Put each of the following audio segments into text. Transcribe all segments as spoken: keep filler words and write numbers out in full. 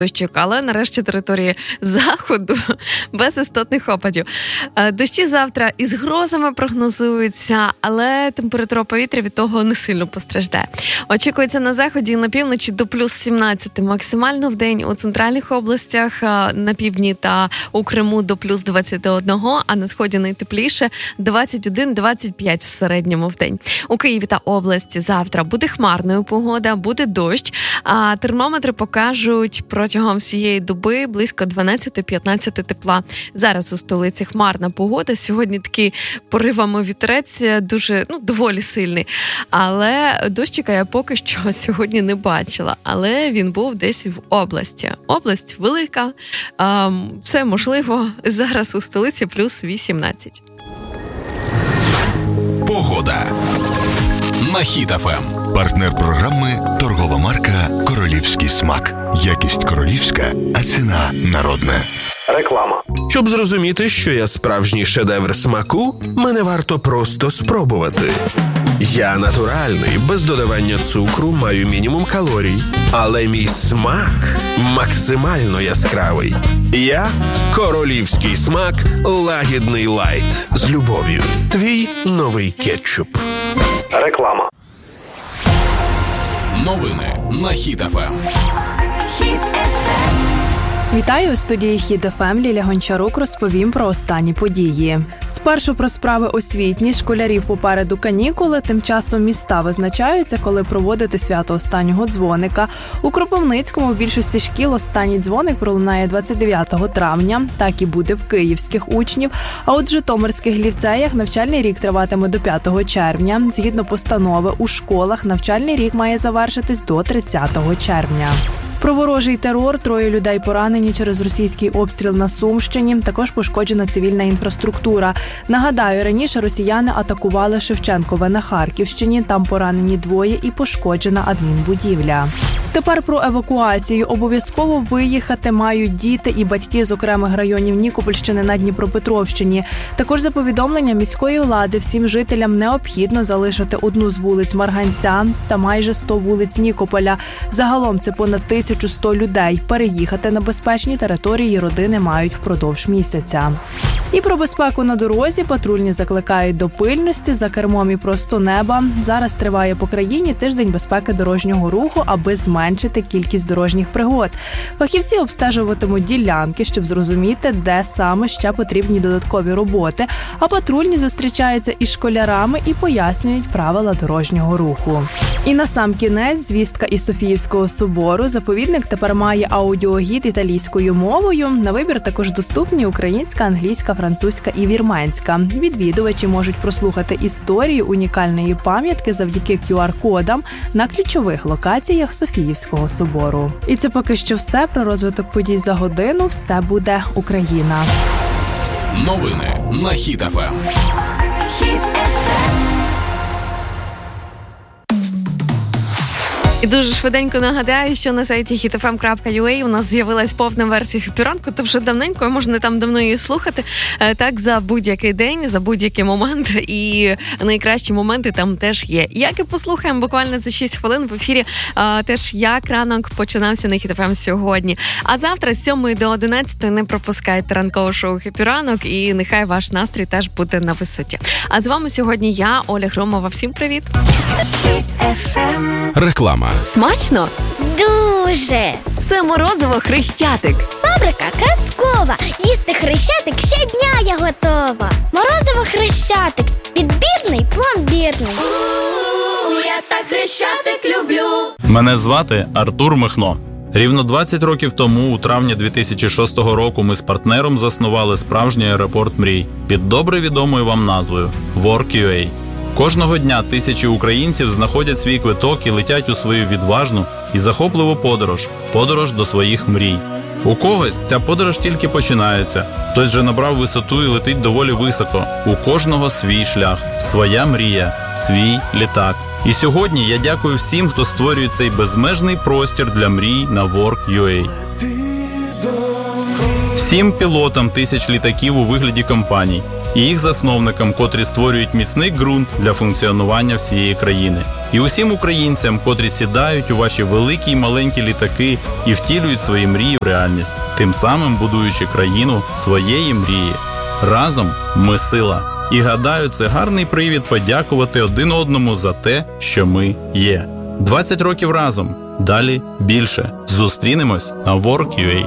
дощик, але нарешті території заходу без істотних опадів. Дощі завтра із грозами прогнозуються, але температура повітря від того не сильно постраждає. Очікується на заході і на півночі до плюс сімнадцять максимально в день, у центральних областях, на півдні та у Криму до плюс двадцять один, а на сході найтепліше двадцять один - двадцять п'ять в середньому в день. У Києві та області завтра буде хмарною погода, буде дощ, а термометри покажуть протягом всієї доби близько дванадцять-п'ятнадцять тепла. Зараз у столиці хмарна погода, сьогодні такий поривами вітерець дуже, ну, доволі сильний, але дощика я поки що сьогодні не бачила, але він був десь в області. Область велика, все можливо, зараз у столиці плюс вісімнадцять. Погода на Хіт еф ем. Партнер програми – торгова марка «Королівський смак». Якість королівська, а ціна народна. Реклама. Щоб зрозуміти, що я справжній шедевр смаку, мене варто просто спробувати. Я натуральний, без додавання цукру, маю мінімум калорій. Але мій смак максимально яскравий. Я – королівський смак лагідний лайт. З любов'ю. Твій новий кетчуп. Реклама. Новини на Хіт еф ем. Хіт еф ем. Вітаю, у студії Хіт еф ем. Ліля Гончарук розповім про останні події. Спершу про справи освітні, школярів попереду канікули, тим часом міста визначаються, коли проводити свято останнього дзвоника. У Кропивницькому в більшості шкіл останній дзвоник пролунає двадцять дев'ятого травня, так і буде в київських учнів. А от в житомирських ліцеях навчальний рік триватиме до п'ятого червня. Згідно постанови, у школах навчальний рік має завершитись до тридцятого червня. Про ворожий терор, троє людей поранені через російський обстріл на Сумщині, також пошкоджена цивільна інфраструктура. Нагадаю, раніше росіяни атакували Шевченкове на Харківщині, там поранені двоє і пошкоджена адмінбудівля. Тепер про евакуацію. Обов'язково виїхати мають діти і батьки з окремих районів Нікопольщини на Дніпропетровщині. Також за повідомленням міської влади всім жителям необхідно залишити одну з вулиць Марганця та майже сто вулиць Нікополя. Загалом це понад тисячу сто людей. Переїхати на безпечні території родини мають впродовж місяця. І про безпеку на дорозі. Патрульні закликають до пильності за кермом і просто неба. Зараз триває по країні тиждень безпеки дорожнього руху, аби зменшити кількість дорожніх пригод. Фахівці обстежуватимуть ділянки, щоб зрозуміти, де саме ще потрібні додаткові роботи, а патрульні зустрічаються із школярами і пояснюють правила дорожнього руху. І насамкінець звістка із Софіївського собору. Заповідник тепер має аудіогід італійською мовою. На вибір також доступні українська, англійська, французька і вірменська. Відвідувачі можуть прослухати історію унікальної пам'ятки завдяки кю ар-кодам на ключових локаціях Софіївського собору. І це поки що все. Про розвиток подій за годину. Все буде Україна. Новини на Хіт еф ем. Хіт еф ем. І дуже швиденько нагадаю, що на сайті хіт еф ем крапка ю а у нас з'явилась повна версія «Хеппі-ранку», то вже давненько, можна там давно її слухати. Так, за будь-який день, за будь-який момент, і найкращі моменти там теж є. Як і послухаємо буквально за шість хвилин в ефірі, теж як ранок починався на Хіт еф ем сьогодні. А завтра з сьомої до одинадцятої не пропускайте ранкове шоу «Хеппі-ранок», і нехай ваш настрій теж буде на висоті. А з вами сьогодні я, Оля Громова. Всім привіт! Хіт еф ем. Реклама. Смачно? Дуже! Це морозиво «Хрещатик». Фабрика казкова. Їсти Хрещатик щодня я готова. Морозиво Хрещатик. Відбірний, пломбірний. Я так Хрещатик люблю. Мене звати Артур Михно. Рівно двадцять років тому, у травні дві тисячі шостого року, ми з партнером заснували справжній аеропорт мрій під добре відомою вам назвою Work точка ю а. Кожного дня тисячі українців знаходять свій квиток і летять у свою відважну і захопливу подорож – подорож до своїх мрій. У когось ця подорож тільки починається, хтось вже набрав висоту і летить доволі високо. У кожного свій шлях, своя мрія, свій літак. І сьогодні я дякую всім, хто створює цей безмежний простір для мрій на Work точка ю а. Всім пілотам тисяч літаків у вигляді компаній, і їх засновникам, котрі створюють міцний ґрунт для функціонування всієї країни. І усім українцям, котрі сідають у ваші великі й маленькі літаки і втілюють свої мрії в реальність, тим самим будуючи країну своєї мрії. Разом ми сила. І гадаю, це гарний привід подякувати один одному за те, що ми є. двадцять років разом. Далі більше. Зустрінемось на Work.ua.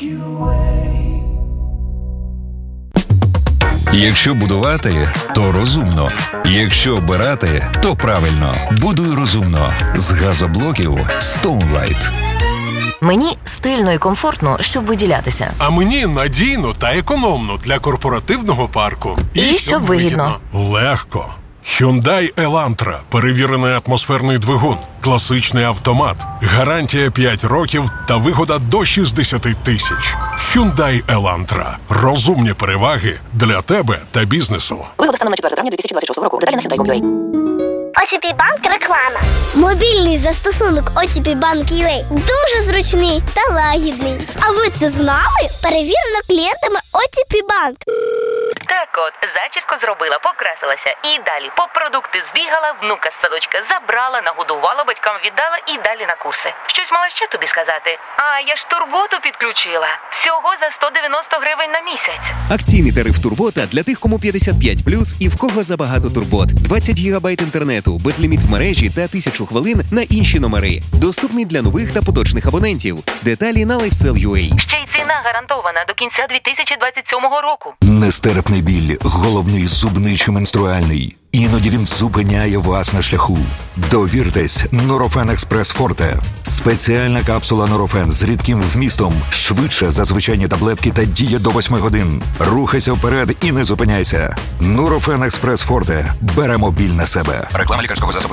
Якщо будувати, то розумно. Якщо обирати, то правильно. Будуй розумно. З газоблоків Stoneline. Мені стильно і комфортно, щоб виділятися. А мені надійно та економно для корпоративного парку. І, і щоб, щоб вигідно. Легко. Hyundai Elantra. Перевірений атмосферний двигун. Класичний автомат. Гарантія п'ять років та вигода до шістдесят тисяч. Hyundai Elantra. Розумні переваги для тебе та бізнесу. Вигода станом на четверте травня дві тисячі двадцять шостого року. Деталі на hyundai крапка ю а. о ті пі Банк реклама. Мобільний застосунок о ті пі Банк ю а дуже зручний та лагідний. А ви це знали? Перевірено клієнтами о ті пі Банк. Так от, зачіску зробила, покрасилася. І далі по продукти збігала, внука з садочка забрала, нагодувала, батькам віддала і далі на курси. Щось мала ще тобі сказати? А, я ж турботу підключила. Всього за сто дев'яносто гривень на місяць. Акційний тариф Турбота для тих, кому п'ятдесят п'ять плюс і в кого забагато турбот. двадцять гігабайт інтернету, безліміт в мережі та тисячу хвилин на інші номери. Доступний для нових та поточних абонентів. Деталі на лайфсел крапка ю а. Ще й ціна гарантована до кінця дві тисячі двадцять сьомого року. Нестерпний біль, головний, зубний чи менструальний. Іноді він зупиняє вас на шляху. Довіртесь Nurofen Express Forte. Спеціальна капсула Nurofen з рідким вмістом. Швидше за звичайні таблетки та діє до восьми годин. Рухайся вперед і не зупиняйся. Nurofen Express Forte. Беремо біль на себе. Реклама лікарського засобу.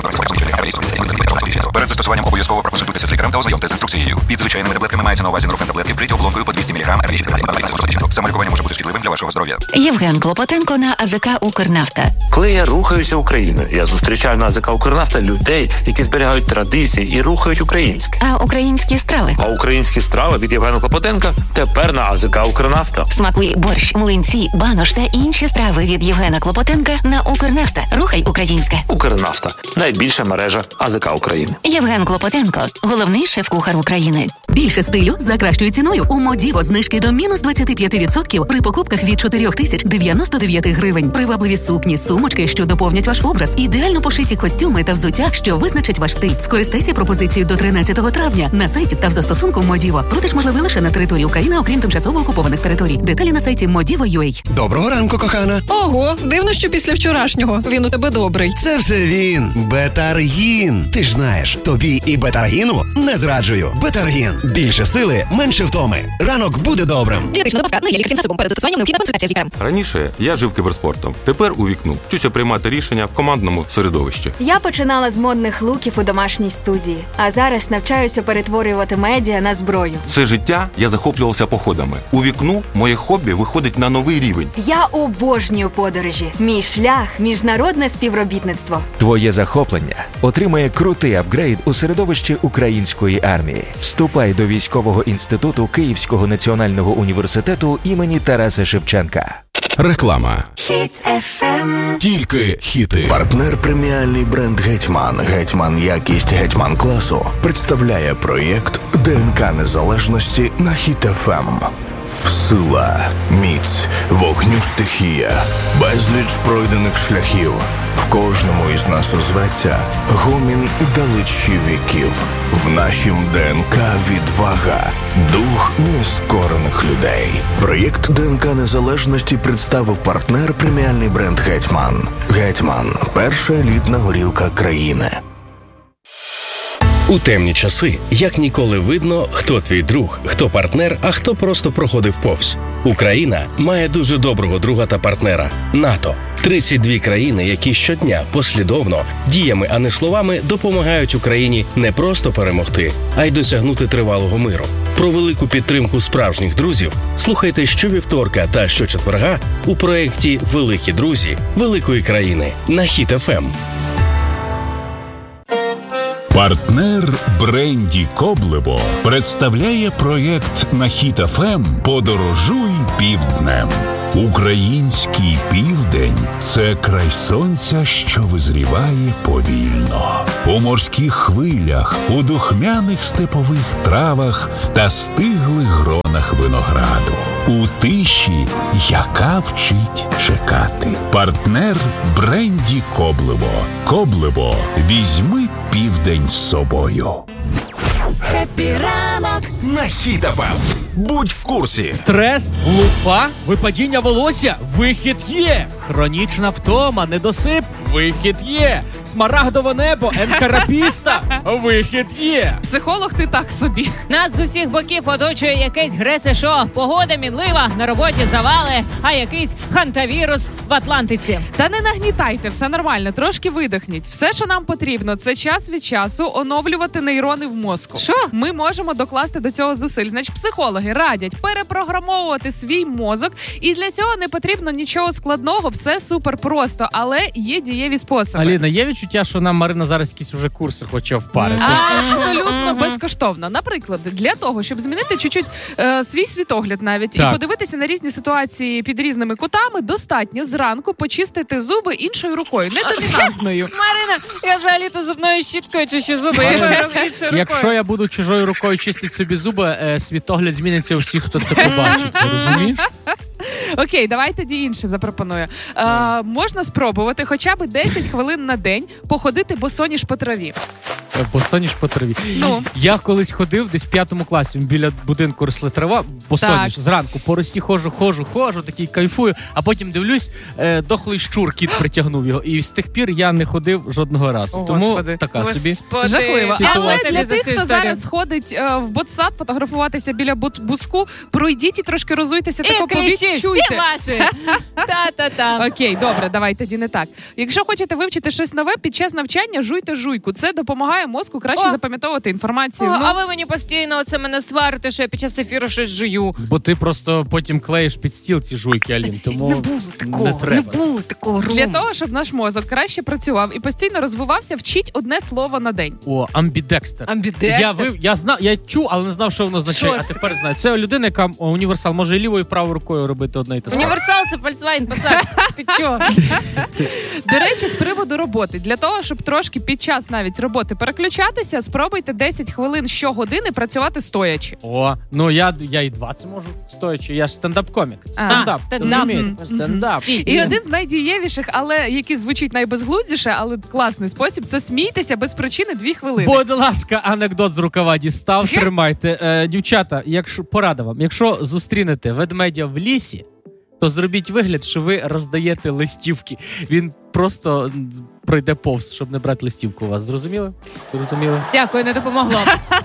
Перед застосуванням обов'язково проконсультуйтеся з лікарем та ознайомтесь з інструкцією. Під звичайними таблетками мається на увазі Nurofen таблетки вкриті оболонкою по двісті міліграм. Самолікування може бути шкідливим для вашого здоров'я. Євген Клопотенко на АЗК «Укрнафта». Коли я рухаюся Україною, я зустрічаю на АЗК «Укрнафта» людей, які зберігають традиції і рухають українське. А українські страви? А українські страви від Євгена Клопотенка тепер на АЗК «Укрнафта». Смакуй борщ, млинці, банош та інші страви від Євгена Клопотенка на «Укрнафта». Рухай українське. «Укрнафта» – найбільша мережа АЗК України. Євген Клопотенко – головний шеф-кухар України. Більше стилю за кращою ціною у Модіво. Знижки до мінус двадцять п'ять відсотків при покупках від чотири тисячі дев'яносто дев'ять гривень. Привабливі сукні, сумочки, що доповнять ваш образ, ідеально пошиті костюми та взуття, що визначить ваш стиль. Скористайся пропозицією до тринадцятого травня на сайті та в застосунку Модіво. Продаж можливий лише на території України, окрім тимчасово окупованих територій. Деталі на сайті модіво крапка ю а. Доброго ранку, кохана. Ого, дивно, що після вчорашнього він у тебе добрий. Це все він. Бетаргін. Ти ж знаєш, тобі і бетаргіну не зраджую. Бетаргін. Більше сили, менше втоми. Ранок буде добрим. Дієтична добавка не є лікарським засобом. Перед застосуванням необхідна консультація з лікарем. Раніше я жив кіберспортом. Тепер у вікну. Вчуся приймати рішення в командному середовищі. Я починала з модних луків у домашній студії, а зараз навчаюся перетворювати медіа на зброю. Все життя я захоплювався походами. У вікну моє хобі виходить на новий рівень. Я обожнюю подорожі. Мій шлях – міжнародне співробітництво. Твоє захоплення отримає крутий апгрейд у середовищі української армії. Вступай до військового інституту Київського національного університету імені Тараса Шевченка. Реклама. Хіт еф ем. Тільки хіти. Партнер преміальний бренд «Гетьман». «Гетьман» якість «Гетьман» класу представляє проєкт ДНК незалежності на Хіт еф ем. Сила, міць, вогню стихія, безліч пройдених шляхів. В кожному із нас озветься гомін далечі віків. В нашім ДНК відвага, дух нескорених людей. Проєкт ДНК незалежності представив партнер преміальний бренд «Гетьман». «Гетьман» – перша елітна горілка країни. У темні часи як ніколи видно, хто твій друг, хто партнер, а хто просто проходив повз. Україна має дуже доброго друга та партнера – НАТО. тридцять дві країни, які щодня послідовно, діями, а не словами, допомагають Україні не просто перемогти, а й досягнути тривалого миру. Про велику підтримку справжніх друзів слухайте щовівторка та щочетверга у проєкті «Великі друзі великої країни» на Хіт еф ем. Партнер бренді Коблево представляє проєкт на Хіт еф ем «Подорожуй півднем». Український південь – це край сонця, що визріває повільно. У морських хвилях, у духмяних степових травах та стиглих гронах винограду. У тиші, яка вчить чекати. Партнер бренді Коблево. Коблево. Візьми південь з собою. Хеппі ранок на Хіт еф ем. Будь в курсі. Стрес, лупа, випадіння волосся, вихід є. Хронічна втома, недосип, вихід є. Смарагдове небо, енкарапіста, вихід є. Психолог ти так собі. Нас з усіх боків оточує якесь гресе шо. Погода мінлива, на роботі завали, а якийсь хантавірус в Атлантиці. Та не нагнітайте, все нормально, трошки видихніть. Все, що нам потрібно, це час від часу оновлювати нейрони в мозку. Що? Ми можемо докласти до цього зусиль. Значить, психологи радять перепрограмовувати свій мозок, і для цього не потрібно нічого складного, все супер просто, але є дієві способи. Аліна, є відчуття, що нам Марина зараз якісь вже курси хоче впарити? Абсолютно безкоштовно. Наприклад, для того, щоб змінити чуть-чуть е, свій світогляд навіть Так. і подивитися на різні ситуації під різними кутами, достатньо зранку почистити зуби іншою рукою, не домінантною. Марина, я взагалі-то зубною щіткою чищу зуби. Я роблю іншою рукою. Якщо я буду чужою рукою чистити собі зуби, е, світогляд зміниться у всіх, хто це побачить. Ти розумієш? Окей, давай тоді інше запропоную. Е, можна спробувати хоча б десять хвилин на день походити босоніж по траві. Босоніж по траві. Ну. Я колись ходив десь в п'ятому класі, біля будинку росли трава, босоніж, Так. зранку по росі ходжу, ходжу, ходжу, такий кайфую, а потім дивлюсь, е, дохлий щур, кіт притягнув його. І з тих пір я не ходив жодного разу. О, Тому Господи. така собі. Жахливо. Ситуація. Але для Тобі за тих, цю хто історію. зараз ходить е, в ботсад фотографуватися біля бут- буску, пройдіть і трошки розуйтеся, І тако кліщі, всі повідчуйте. ваші. Та-та-та. Окей, добре, давай тоді не так. Якщо хочете вивчити щось нове, під час навчання жуйте жуйку. Це допомагає мозку краще О. запам'ятовувати інформацію. О, Ну, а ви мені постійно оце мене сварите, що я під час ефіру щось жую. Бо ти просто потім клеїш під стіл ці жуйки, Алін, тому Не було такого, не треба. не було такого, Ром. для того, щоб наш мозок краще працював і постійно розвивався, вчіть одне слово на день. О, амбідекстер. Амбідекстер? Я, ви, я, знав, я чув, але не знав, що воно означає, Що а це? тепер знаю. Це людина, яка о, універсал, може і лівою, і правою рукою робити одне і те саме. Універсал це Volkswagen Passat. Ти чо? До речі, з приводу роботи. Для того, щоб трошки під час навіть роботи переключатися, спробуйте десять хвилин щогодини працювати стоячи. О, ну я, я і двадцять можу стоячи, я ж стендап-комік. Стендап, стендап. розумієте? Мгм. Стендап. І один з найдієвіших, але який звучить найбезглуздіше, але класний спосіб, це смійтеся без причини дві хвилини. Будь ласка, анекдот з рукава дістав, тримайте. Е, дівчата, якщо порада вам, якщо зустрінете ведмедя в лісі, то зробіть вигляд, що ви роздаєте листівки. Він просто м, пройде повз, щоб не брати листівку у вас. Зрозуміли? Зрозуміли? Дякую, не допомогло.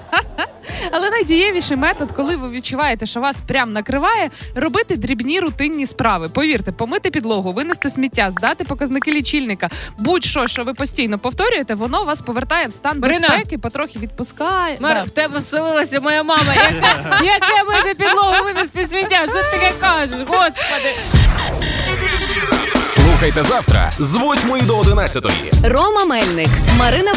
Але найдієвіший метод, коли ви відчуваєте, що вас прям накриває, робити дрібні рутинні справи. Повірте, помити підлогу, винести сміття, здати показники лічильника. Будь-що, що ви постійно повторюєте, воно вас повертає в стан Марина. безпеки, потрохи відпускає. Мар, Да. в тебе вселилася моя мама. Яка, яке мити підлогу, винести сміття? Що ти таке кажеш? Господи. Слухайте завтра з восьмої до одинадцятої. Рома Мельник, Марина